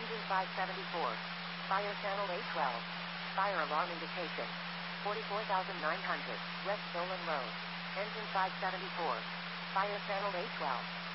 Engine 574. Fire channel A12. Fire alarm indication. 44,900, West Dolan Road. Engine 574. Fire channel A12.